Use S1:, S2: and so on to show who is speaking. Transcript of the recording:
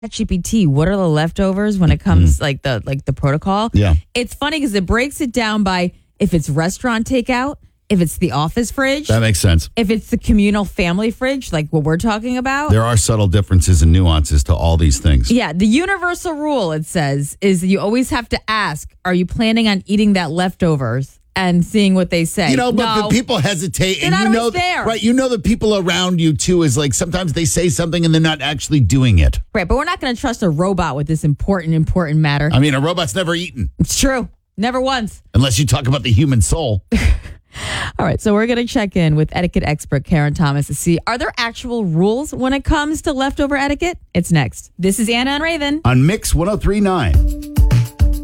S1: ChatGPT, what are the leftovers when it comes like the protocol?
S2: Yeah.
S1: It's funny because it breaks it down by if it's restaurant takeout, if it's the office fridge,
S2: That makes sense.
S1: if it's the communal family fridge, like what we're talking about.
S2: There are subtle differences and nuances to all these things.
S1: Yeah, the universal rule, it says, is you always have to ask, are you planning on eating that leftovers? And seeing what they say.
S2: But
S1: No.
S2: people hesitate,
S1: They're
S2: and
S1: not
S2: you know,
S1: always there.
S2: right? You know the people around you too is like sometimes they say something and they're not actually doing it.
S1: Right, but we're not going to trust a robot with this important matter.
S2: I mean, a robot's never eaten
S1: It's true. Never once.
S2: unless you talk about the human soul.
S1: All right, so we're going to check in with etiquette expert Karen Thomas to see, are there actual rules when it comes to leftover etiquette? It's next. This is Anna and Raven.
S2: On Mix 103.9.